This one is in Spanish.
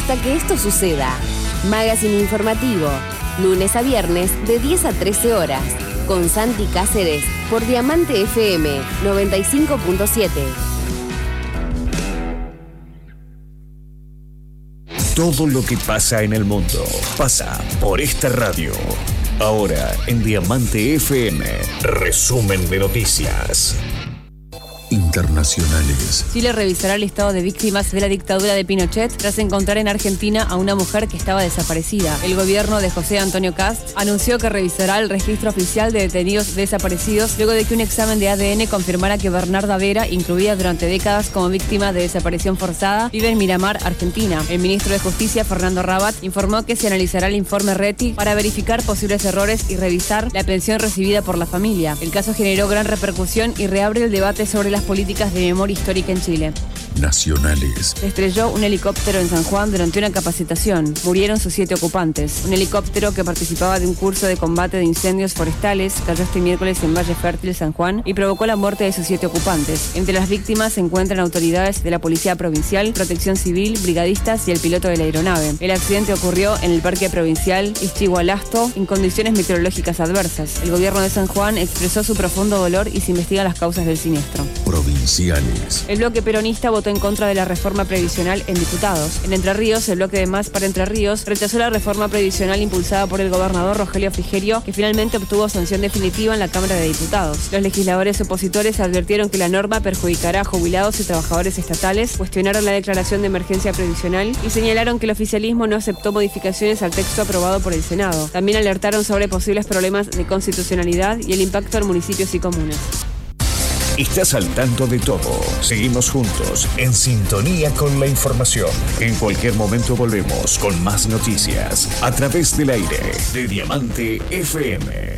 hasta que esto suceda. Magazine informativo, lunes a viernes de 10 a 13 horas, con Santi Cáceres por Diamante FM 95.7. Todo lo que pasa en el mundo pasa por esta radio. Ahora en Diamante FM, resumen de noticias internacionales. Chile revisará el listado de víctimas de la dictadura de Pinochet tras encontrar en Argentina a una mujer que estaba desaparecida. El gobierno de José Antonio Kast anunció que revisará el registro oficial de detenidos desaparecidos luego de que un examen de ADN confirmara que Bernarda Vera, incluida durante décadas como víctima de desaparición forzada, vive en Miramar, Argentina. El ministro de Justicia, Fernando Rabat, informó que se analizará el informe RETI para verificar posibles errores y revisar la pensión recibida por la familia. El caso generó gran repercusión y reabre el debate sobre las políticas de memoria histórica en Chile. Nacionales. Se estrelló un helicóptero en San Juan durante una capacitación. Murieron sus 7 ocupantes. Un helicóptero que participaba de un curso de combate de incendios forestales cayó este miércoles en Valle Fértil, San Juan, y provocó la muerte de sus 7 ocupantes. Entre las víctimas se encuentran autoridades de la Policía Provincial, Protección Civil, brigadistas y el piloto de la aeronave. El accidente ocurrió en el Parque Provincial Ixtigualasto en condiciones meteorológicas adversas. El gobierno de San Juan expresó su profundo dolor y se investigan las causas del siniestro. Provinciales. El bloque peronista votó en contra de la reforma previsional en diputados. En Entre Ríos, el bloque de Más para Entre Ríos rechazó la reforma previsional impulsada por el gobernador Rogelio Frigerio, que finalmente obtuvo sanción definitiva en la Cámara de Diputados. Los legisladores opositores advirtieron que la norma perjudicará a jubilados y trabajadores estatales, cuestionaron la declaración de emergencia previsional y señalaron que el oficialismo no aceptó modificaciones al texto aprobado por el Senado. También alertaron sobre posibles problemas de constitucionalidad y el impacto en municipios y comunas. Estás al tanto de todo. Seguimos juntos, en sintonía con la información. En cualquier momento volvemos con más noticias a través del aire de Diamante FM.